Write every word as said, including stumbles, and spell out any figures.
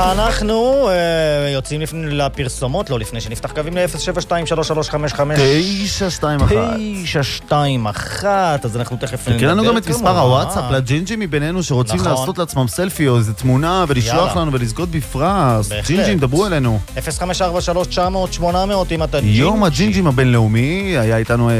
אנחנו יוצאים לפרסומות, לא לפני שנפתח קווים ל-אפס שבע שתיים שלוש שלוש חמש חמש תשע שתיים אחת תשע שתיים אחת, אז אנחנו תכף נדבר. תקרא לנו גם את מספר הוואטסאפ לג'ינג'ים מבינינו שרוצים לעשות לעצמם סלפי או איזה תמונה ולשלוח לנו ולזכות בפרס. ג'ינג'ים, דברו אלינו. אפס חמש ארבע שלוש תשע מאות שמונה מאות אם אתה ג'ינג'י. יום הג'ינג'ים הבינלאומי, היה איתנו